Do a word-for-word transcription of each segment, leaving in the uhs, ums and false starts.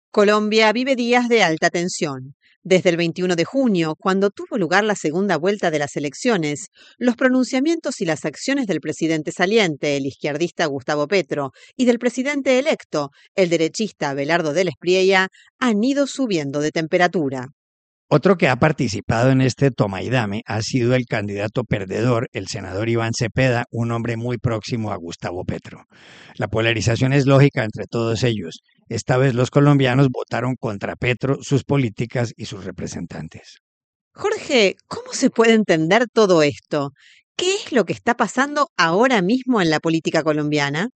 Colombia vive días de alta tensión. Desde el veintiuno de junio, cuando tuvo lugar la segunda vuelta de las elecciones, los pronunciamientos y las acciones del presidente saliente, el izquierdista Gustavo Petro, y del presidente electo, el derechista Abelardo del Espriella, han ido subiendo de temperatura. Otro que ha participado en este toma y dame ha sido el candidato perdedor, el senador Iván Cepeda, un hombre muy próximo a Gustavo Petro. La polarización es lógica entre todos ellos. Esta vez los colombianos votaron contra Petro, sus políticas y sus representantes. Jorge, ¿cómo se puede entender todo esto? ¿Qué es lo que está pasando ahora mismo en la política colombiana?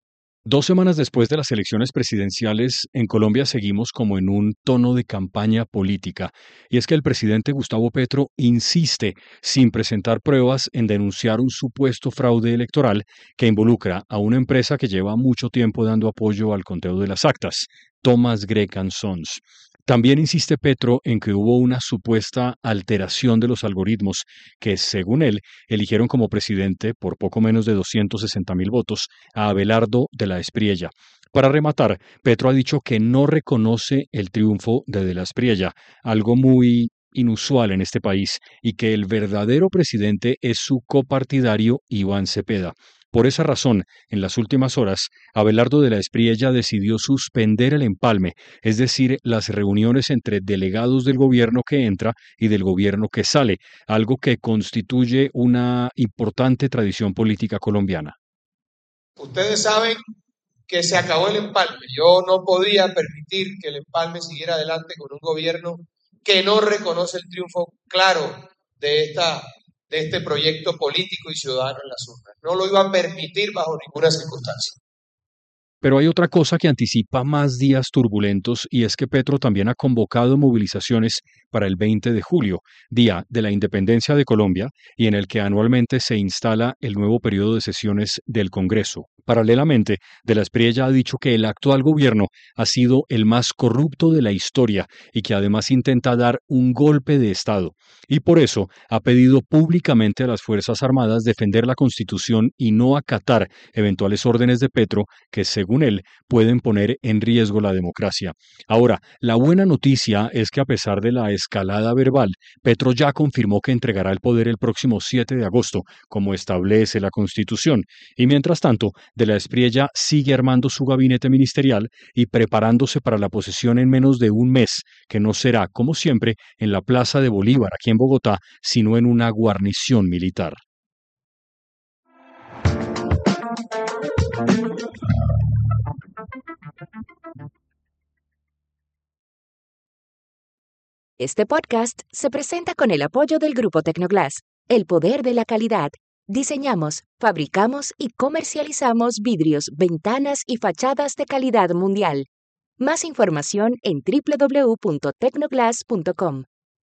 Dos semanas después de las elecciones presidenciales, en Colombia seguimos como en un tono de campaña política, y es que el presidente Gustavo Petro insiste, sin presentar pruebas, en denunciar un supuesto fraude electoral que involucra a una empresa que lleva mucho tiempo dando apoyo al conteo de las actas, Thomas Gregg and Sons. También insiste Petro en que hubo una supuesta alteración de los algoritmos que, según él, eligieron como presidente por poco menos de doscientos sesenta mil votos a Abelardo de la Espriella. Para rematar, Petro ha dicho que no reconoce el triunfo de de la Espriella, algo muy inusual en este país, y que el verdadero presidente es su copartidario Iván Cepeda. Por esa razón, en las últimas horas, Abelardo de la Espriella decidió suspender el empalme, es decir, las reuniones entre delegados del gobierno que entra y del gobierno que sale, algo que constituye una importante tradición política colombiana. Ustedes saben que se acabó el empalme. Yo no podía permitir que el empalme siguiera adelante con un gobierno que no reconoce el triunfo claro de, esta, de este proyecto político y ciudadano en las urnas. No lo iba a permitir bajo ninguna circunstancia. Pero hay otra cosa que anticipa más días turbulentos y es que Petro también ha convocado movilizaciones para el veinte de julio, día de la independencia de Colombia y en el que anualmente se instala el nuevo periodo de sesiones del Congreso. Paralelamente, de la Espriella ha dicho que el actual gobierno ha sido el más corrupto de la historia y que además intenta dar un golpe de Estado. Y por eso ha pedido públicamente a las Fuerzas Armadas defender la Constitución y no acatar eventuales órdenes de Petro que, según él, pueden poner en riesgo la democracia. Ahora, la buena noticia es que a pesar de la escalada verbal, Petro ya confirmó que entregará el poder el próximo siete de agosto, como establece la Constitución. Y mientras tanto, de la Espriella sigue armando su gabinete ministerial y preparándose para la posesión en menos de un mes, que no será, como siempre, en la Plaza de Bolívar, aquí en Bogotá, sino en una guarnición militar. Este podcast se presenta con el apoyo del Grupo Tecnoglass, el poder de la calidad. Diseñamos, fabricamos y comercializamos vidrios, ventanas y fachadas de calidad mundial. Más información en doble u doble u doble u punto tecnoglass punto com.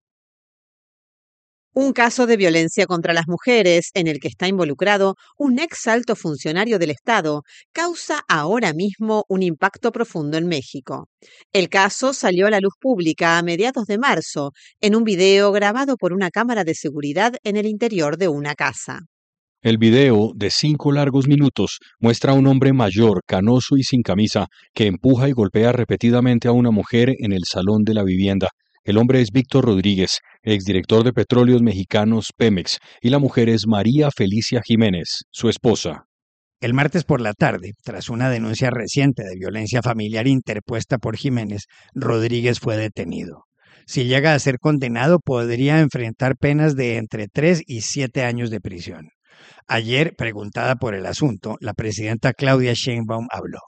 Un caso de violencia contra las mujeres en el que está involucrado un ex alto funcionario del Estado causa ahora mismo un impacto profundo en México. El caso salió a la luz pública a mediados de marzo en un video grabado por una cámara de seguridad en el interior de una casa. El video, de cinco largos minutos, muestra a un hombre mayor, canoso y sin camisa, que empuja y golpea repetidamente a una mujer en el salón de la vivienda. El hombre es Víctor Rodríguez, exdirector de Petróleos Mexicanos Pemex, y la mujer es María Felicia Jiménez, su esposa. El martes por la tarde, tras una denuncia reciente de violencia familiar interpuesta por Jiménez, Rodríguez fue detenido. Si llega a ser condenado, podría enfrentar penas de entre tres y siete años de prisión. Ayer, preguntada por el asunto, la presidenta Claudia Sheinbaum habló.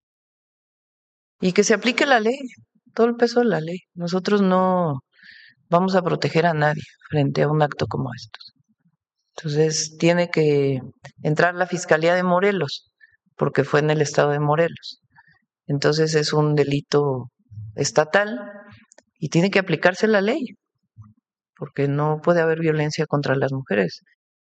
Y que se aplique la ley, todo el peso de la ley. Nosotros no vamos a proteger a nadie frente a un acto como estos. Entonces tiene que entrar la Fiscalía de Morelos, porque fue en el estado de Morelos. Entonces es un delito estatal y tiene que aplicarse la ley, porque no puede haber violencia contra las mujeres.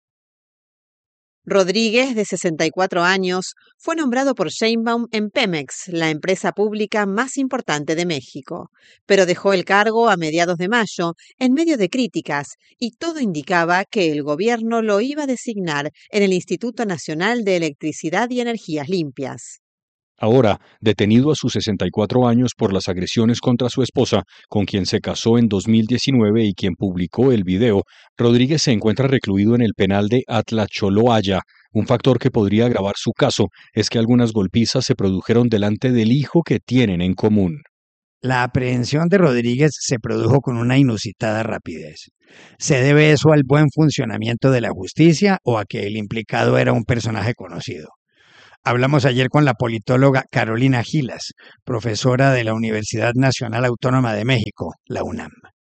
Rodríguez, de sesenta y cuatro años, fue nombrado por Sheinbaum en Pemex, la empresa pública más importante de México, pero dejó el cargo a mediados de mayo en medio de críticas y todo indicaba que el gobierno lo iba a designar en el Instituto Nacional de Electricidad y Energías Limpias. Ahora, detenido a sus sesenta y cuatro años por las agresiones contra su esposa, con quien se casó en dos mil diecinueve y quien publicó el video, Rodríguez se encuentra recluido en el penal de Atlacholoaya. Un factor que podría agravar su caso es que algunas golpizas se produjeron delante del hijo que tienen en común. La aprehensión de Rodríguez se produjo con una inusitada rapidez. ¿Se debe eso al buen funcionamiento de la justicia o a que el implicado era un personaje conocido? Hablamos ayer con la politóloga Carolina Gilas, profesora de la Universidad Nacional Autónoma de México, la UNAM.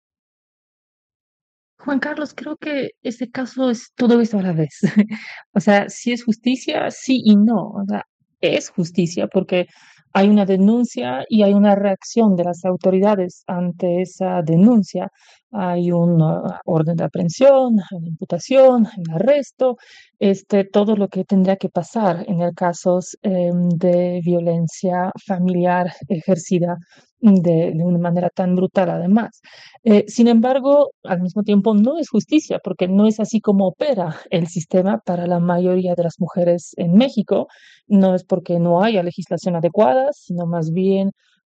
Juan Carlos, creo que este caso es todo esto a la vez. O sea, si es justicia, sí y no. O sea, es justicia porque hay una denuncia y hay una reacción de las autoridades ante esa denuncia. Hay una orden de aprehensión, hay una imputación, hay un arresto, este, todo lo que tendría que pasar en el caso eh, de violencia familiar ejercida de, de una manera tan brutal además. Eh, sin embargo, al mismo tiempo no es justicia, porque no es así como opera el sistema para la mayoría de las mujeres en México. No es porque no haya legislación adecuada, sino más bien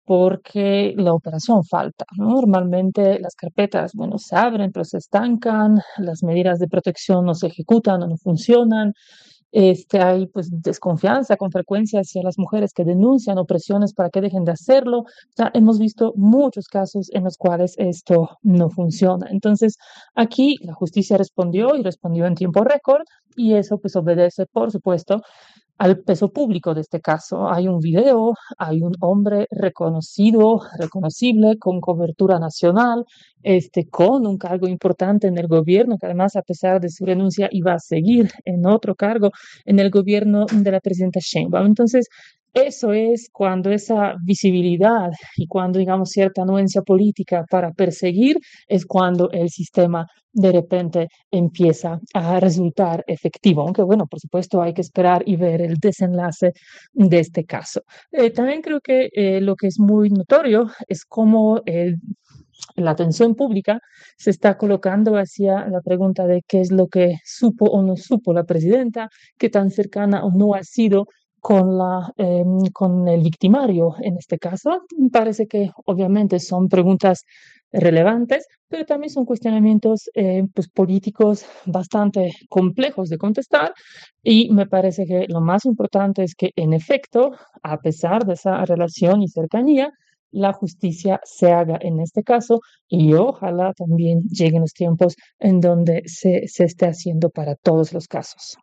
porque la operación falta, ¿no? Normalmente las carpetas, bueno, se abren, pero se estancan, las medidas de protección no se ejecutan o no funcionan. Este, hay pues desconfianza con frecuencia hacia las mujeres que denuncian opresiones para que dejen de hacerlo. O sea, hemos visto muchos casos en los cuales esto no funciona. Entonces, aquí la justicia respondió y respondió en tiempo récord y eso pues obedece, por supuesto, al peso público de este caso. Hay un video, hay un hombre reconocido, reconocible, con cobertura nacional, este, con un cargo importante en el gobierno, que además, a pesar de su renuncia, iba a seguir en otro cargo en el gobierno de la presidenta Sheinbaum. Entonces, eso es cuando esa visibilidad y cuando, digamos, cierta anuencia política para perseguir es cuando el sistema de repente empieza a resultar efectivo. Aunque, bueno, por supuesto, hay que esperar y ver el desenlace de este caso. Eh, también creo que eh, lo que es muy notorio es cómo el la atención pública se está colocando hacia la pregunta de qué es lo que supo o no supo la presidenta, qué tan cercana o no ha sido con, la, eh, con el victimario en este caso. Me parece que obviamente son preguntas relevantes, pero también son cuestionamientos eh, pues, políticos bastante complejos de contestar y me parece que lo más importante es que en efecto, a pesar de esa relación y cercanía, la justicia se haga en este caso y ojalá también lleguen los tiempos en donde se, se esté haciendo para todos los casos.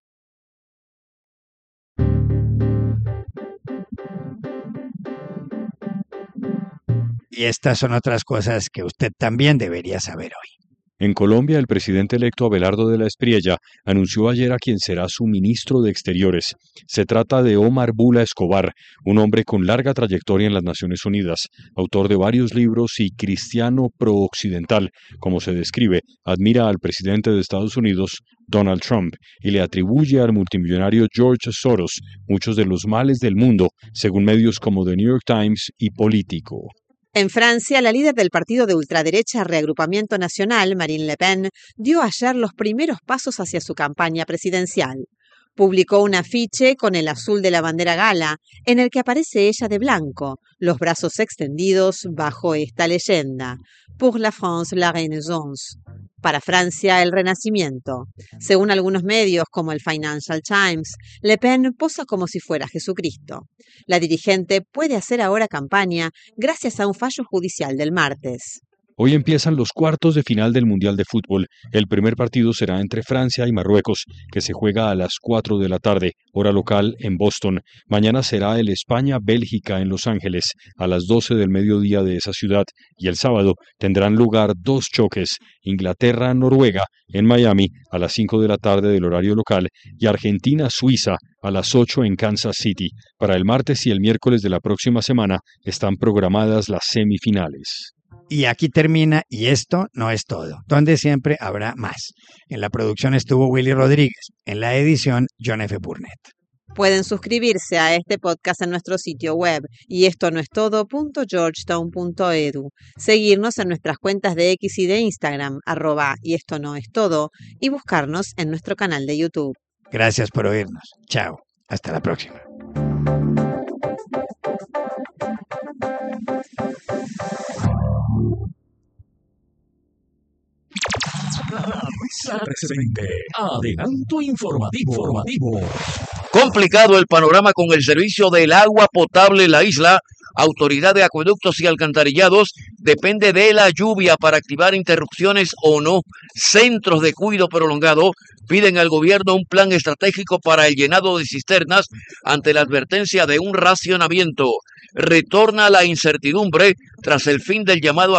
Y estas son otras cosas que usted también debería saber hoy. En Colombia, el presidente electo Abelardo de la Espriella anunció ayer a quien será su ministro de Exteriores. Se trata de Omar Bula Escobar, un hombre con larga trayectoria en las Naciones Unidas, autor de varios libros y cristiano pro-occidental, como se describe, admira al presidente de Estados Unidos, Donald Trump, y le atribuye al multimillonario George Soros muchos de los males del mundo, según medios como The New York Times y Político. En Francia, la líder del partido de ultraderecha Reagrupamiento Nacional, Marine Le Pen, dio ayer los primeros pasos hacia su campaña presidencial. Publicó un afiche con el azul de la bandera gala, en el que aparece ella de blanco, los brazos extendidos bajo esta leyenda: Pour la France, la Renaissance. Para Francia, el Renacimiento. Según algunos medios, como el Financial Times, Le Pen posa como si fuera Jesucristo. La dirigente puede hacer ahora campaña gracias a un fallo judicial del martes. Hoy empiezan los cuartos de final del Mundial de Fútbol. El primer partido será entre Francia y Marruecos, que se juega a las cuatro de la tarde, hora local en Boston. Mañana será el España-Bélgica en Los Ángeles, a las doce del mediodía de esa ciudad. Y el sábado tendrán lugar dos choques: Inglaterra-Noruega en Miami, a las cinco de la tarde del horario local, y Argentina-Suiza, a las ocho en Kansas City. Para el martes y el miércoles de la próxima semana están programadas las semifinales. Y aquí termina Y esto no es todo, donde siempre habrá más. En la producción estuvo Willy Rodríguez, en la edición John F. Burnett. Pueden suscribirse a este podcast en nuestro sitio web y esto no es todo punto georgetown punto edu, seguirnos en nuestras cuentas de X y de Instagram, arroba y esto no es todo, y buscarnos en nuestro canal de YouTube. Gracias por oírnos. Chao. Hasta la próxima. presente. Adelanto informativo. informativo. Complicado el panorama con el servicio del agua potable en la isla. Autoridad de Acueductos y Alcantarillados depende de la lluvia para activar interrupciones o no. Centros de cuidado prolongado piden al gobierno un plan estratégico para el llenado de cisternas ante la advertencia de un racionamiento. Retorna la incertidumbre tras el fin del llamado a